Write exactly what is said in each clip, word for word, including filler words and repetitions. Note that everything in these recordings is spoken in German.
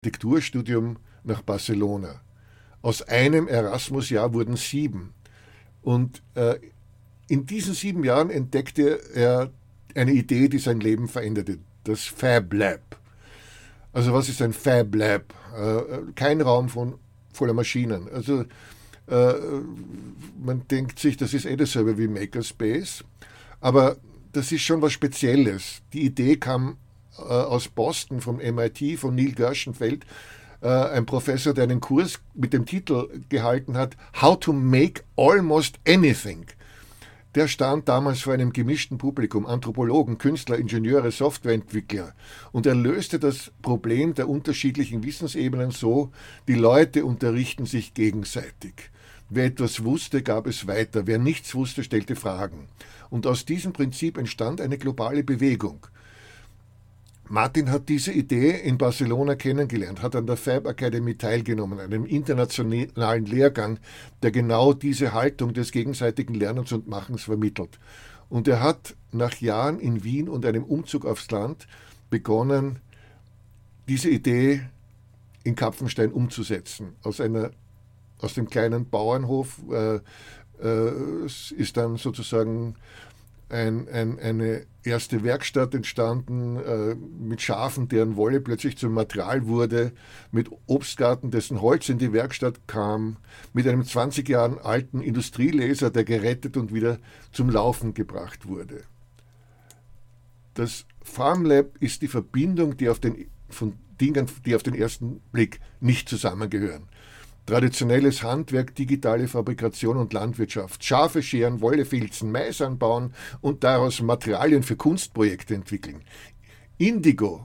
Architekturstudium nach Barcelona. Aus einem Erasmus-Jahr wurden sieben. Und äh, in diesen sieben Jahren entdeckte er eine Idee, die sein Leben veränderte, das Fab Lab. Also was ist ein Fab Lab? Äh, kein Raum von, voller Maschinen. Also äh, man denkt sich, das ist eh dasselbe wie Makerspace, aber das ist schon was Spezielles. Die Idee kam äh, aus Boston, vom M I T, von Neil Gershenfeld, äh, ein Professor, der einen Kurs mit dem Titel gehalten hat, How to Make Almost Anything. Der stand damals vor einem gemischten Publikum, Anthropologen, Künstler, Ingenieure, Softwareentwickler. Und er löste das Problem der unterschiedlichen Wissensebenen so, die Leute unterrichten sich gegenseitig. Wer etwas wusste, gab es weiter. Wer nichts wusste, stellte Fragen. Und aus diesem Prinzip entstand eine globale Bewegung. Martin hat diese Idee in Barcelona kennengelernt, hat an der Fab Academy teilgenommen, einem internationalen Lehrgang, der genau diese Haltung des gegenseitigen Lernens und Machens vermittelt. Und er hat nach Jahren in Wien und einem Umzug aufs Land begonnen, diese Idee in Kapfenstein umzusetzen. Aus, einer, aus dem kleinen Bauernhof äh, äh, ist dann sozusagen Ein, ein, eine erste Werkstatt entstanden, äh, mit Schafen, deren Wolle plötzlich zum Material wurde, mit Obstgarten, dessen Holz in die Werkstatt kam, mit einem zwanzig Jahre alten Industrielaser, der gerettet und wieder zum Laufen gebracht wurde. Das FarmLab ist die Verbindung, die auf den, von Dingen, die auf den ersten Blick nicht zusammengehören. Traditionelles Handwerk, digitale Fabrikation und Landwirtschaft, Schafe scheren, Wolle filzen, Mais anbauen und daraus Materialien für Kunstprojekte entwickeln. Indigo,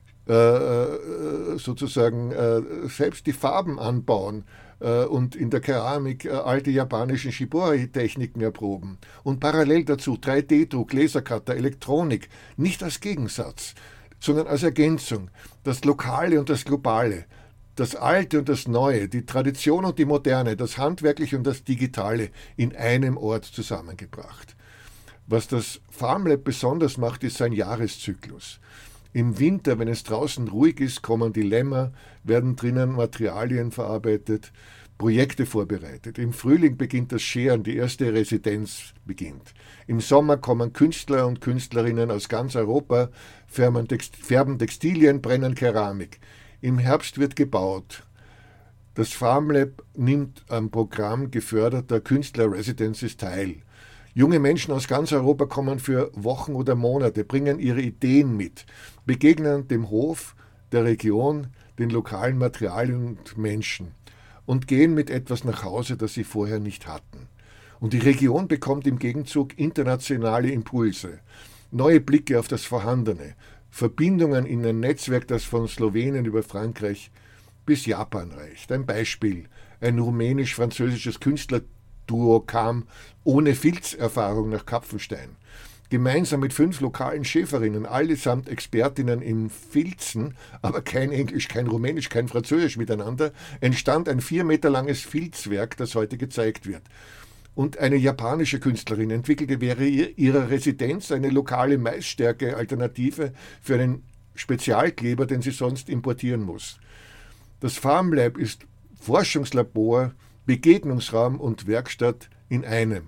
äh, sozusagen äh, selbst die Farben anbauen äh, und in der Keramik äh, alte japanische Shibori-Techniken erproben. Und parallel dazu drei D Druck, Lasercutter, Elektronik, nicht als Gegensatz, sondern als Ergänzung, das Lokale und das Globale. Das Alte und das Neue, die Tradition und die Moderne, das Handwerkliche und das Digitale in einem Ort zusammengebracht. Was das FarmLab besonders macht, ist sein Jahreszyklus. Im Winter, wenn es draußen ruhig ist, kommen die Lämmer, werden drinnen Materialien verarbeitet, Projekte vorbereitet. Im Frühling beginnt das Scheren, die erste Residenz beginnt. Im Sommer kommen Künstler und Künstlerinnen aus ganz Europa, färben Textilien, brennen Keramik. Im Herbst wird gebaut. Das FarmLab nimmt am Programm geförderter Künstler-Residences teil. Junge Menschen aus ganz Europa kommen für Wochen oder Monate, bringen ihre Ideen mit, begegnen dem Hof, der Region, den lokalen Materialien und Menschen und gehen mit etwas nach Hause, das sie vorher nicht hatten. Und die Region bekommt im Gegenzug internationale Impulse, neue Blicke auf das Vorhandene, Verbindungen in ein Netzwerk, das von Slowenien über Frankreich bis Japan reicht. Ein Beispiel: Ein rumänisch-französisches Künstlerduo kam ohne Filzerfahrung nach Kapfenstein. Gemeinsam mit fünf lokalen Schäferinnen, allesamt Expertinnen im Filzen, aber kein Englisch, kein Rumänisch, kein Französisch miteinander, entstand ein vier Meter langes Filzwerk, das heute gezeigt wird. Und eine japanische Künstlerin entwickelte während ihrer Residenz eine lokale Maisstärke-Alternative für einen Spezialkleber, den sie sonst importieren muss. Das FarmLab ist Forschungslabor, Begegnungsraum und Werkstatt in einem.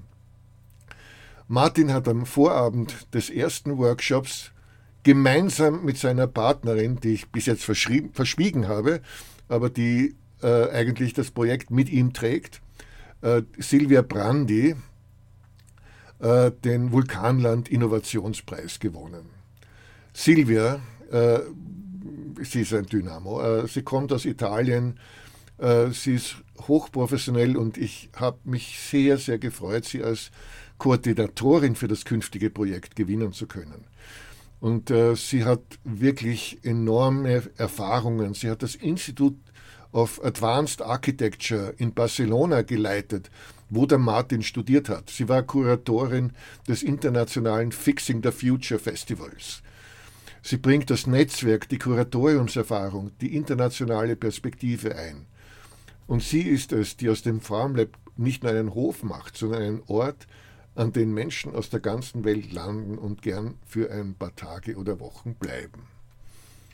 Martin hat am Vorabend des ersten Workshops gemeinsam mit seiner Partnerin, die ich bis jetzt verschwiegen habe, aber die äh, eigentlich das Projekt mit ihm trägt, äh, Silvia Brandi, äh, den Vulkanland Innovationspreis gewonnen. Silvia, äh, sie ist ein Dynamo, äh, sie kommt aus Italien, äh, sie ist hochprofessionell und ich habe mich sehr, sehr gefreut, sie als Koordinatorin für das künftige Projekt gewinnen zu können. Und äh, sie hat wirklich enorme Erfahrungen. Sie hat das Institute of Advanced Architecture in Barcelona geleitet, wo der Martin studiert hat. Sie war Kuratorin des internationalen Fixing the Future Festivals. Sie bringt das Netzwerk, die Kuratoriumserfahrung, die internationale Perspektive ein. Und sie ist es, die aus dem FarmLab nicht nur einen Hof macht, sondern einen Ort, an den Menschen aus der ganzen Welt landen und gern für ein paar Tage oder Wochen bleiben.